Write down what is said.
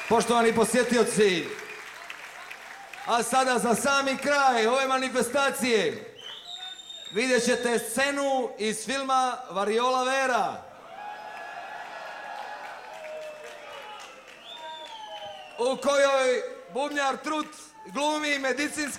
Poštovani posjetioci, a sada za sami kraj ove manifestacije vidjet ćete scenu iz filma Variola Vera, u kojoj bubnjar Trut glumi medicinski